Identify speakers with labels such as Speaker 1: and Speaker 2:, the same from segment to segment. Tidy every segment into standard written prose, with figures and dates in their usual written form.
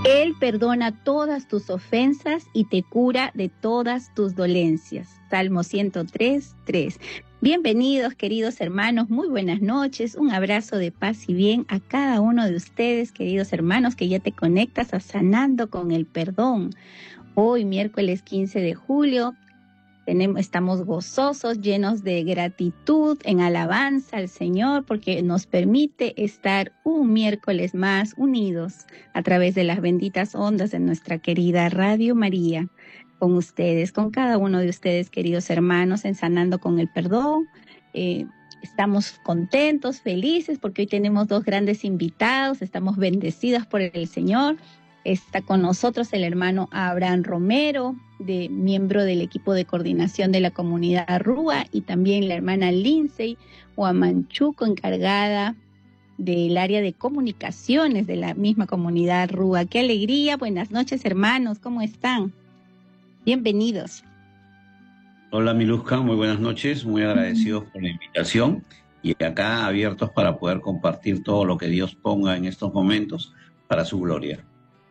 Speaker 1: Él perdona todas tus ofensas y te cura de todas tus dolencias. Salmo 103, 3. Bienvenidos, queridos hermanos, muy buenas noches. Un abrazo de paz y bien a cada uno de ustedes, queridos hermanos, que ya te conectas a Sanando con el Perdón. Hoy, miércoles 15 de julio, estamos gozosos, llenos de gratitud, en alabanza al Señor, porque nos permite estar un miércoles más unidos a través de las benditas ondas de nuestra querida Radio María, con ustedes, con cada uno de ustedes, queridos hermanos, en Sanando con el Perdón. Estamos contentos, felices, porque hoy tenemos dos grandes invitados, estamos bendecidos por el Señor. Está con nosotros el hermano Abraham Romero, miembro del equipo de coordinación de la comunidad Rúa, y también la hermana Lindsay Huamanchuco, encargada del área de comunicaciones de la misma comunidad Rúa. ¡Qué alegría! Buenas noches, hermanos, ¿cómo están? Bienvenidos.
Speaker 2: Hola Miluska, muy buenas noches, muy agradecidos por la invitación y acá abiertos para poder compartir todo lo que Dios ponga en estos momentos para su gloria.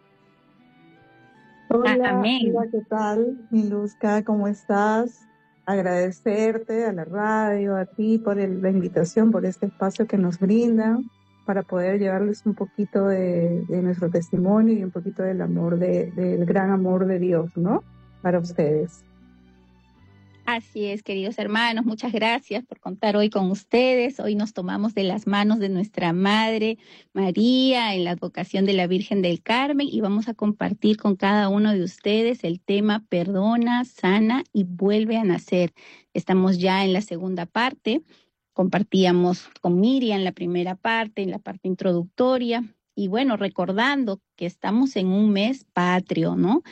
Speaker 3: Hola,
Speaker 1: Amén.
Speaker 3: hola, ¿qué tal? Miluska, ¿cómo estás? Agradecerte a la radio, a ti por la invitación, por este espacio que nos brinda para poder llevarles un poquito de nuestro testimonio y un poquito del amor, del gran amor de Dios, ¿no? Para ustedes.
Speaker 1: Así es, queridos hermanos, muchas gracias por contar hoy con ustedes. Hoy nos tomamos de las manos de nuestra Madre María en la advocación de la Virgen del Carmen y vamos a compartir con cada uno de ustedes el tema Perdona, sana y vuelve a nacer. Estamos ya en la segunda parte. Compartíamos con Miriam la primera parte, en la parte introductoria. Y bueno, recordando que estamos en un mes patrio, ¿no?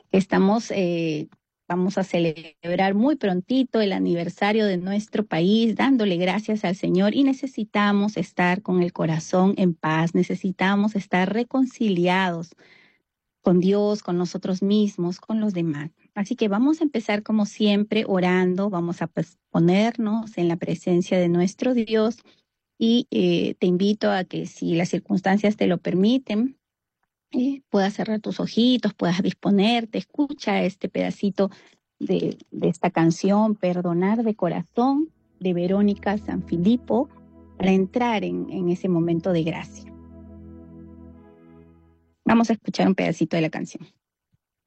Speaker 1: Vamos a celebrar muy prontito el aniversario de nuestro país, dándole gracias al Señor, y necesitamos estar con el corazón en paz, necesitamos estar reconciliados con Dios, con nosotros mismos, con los demás. Así que vamos a empezar como siempre orando, vamos a ponernos en la presencia de nuestro Dios y te invito a que, si las circunstancias te lo permiten, puedas cerrar tus ojitos, puedas disponerte, escucha este pedacito de esta canción, Perdonar de Corazón, de Verónica Sanfilippo, para entrar en ese momento de gracia. Vamos a escuchar un pedacito de la canción.